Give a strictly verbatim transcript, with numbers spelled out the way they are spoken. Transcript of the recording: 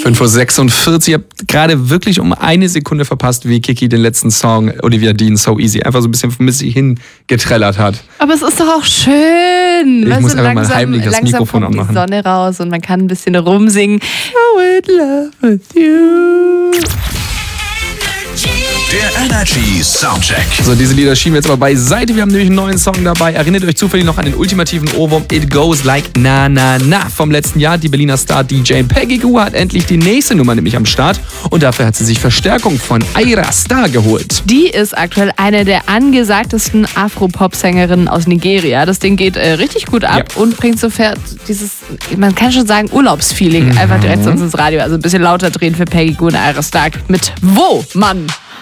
fünf Uhr sechsundvierzig. Ich habe gerade wirklich um eine Sekunde verpasst, wie Kiki den letzten Song Olivia Dean So Easy einfach so ein bisschen mit sich hingetrellert hat. Aber es ist doch auch schön. Ich weißt muss du, einfach langsam, mal heimlich das langsam Mikrofon kommt anmachen. Die Sonne raus und man kann ein bisschen rumsingen. I would love with you. Der Energy Soundcheck. So, diese Lieder schieben wir jetzt aber beiseite. Wir haben nämlich einen neuen Song dabei. Erinnert euch zufällig noch an den ultimativen Ohrwurm It Goes Like Na Na Na vom letzten Jahr. Die Berliner Star D J Peggy Gou hat endlich die nächste Nummer nämlich am Start. Und dafür hat sie sich Verstärkung von Ayra Starr geholt. Die ist aktuell eine der angesagtesten Afro-Pop-Sängerinnen aus Nigeria. Das Ding geht äh, richtig gut ab Ja. und bringt sofort dieses, man kann schon sagen, Urlaubsfeeling Mhm. einfach direkt zu uns ins Radio. Also ein bisschen lauter drehen für Peggy Gou und Ayra Starr mit Wo, Mann?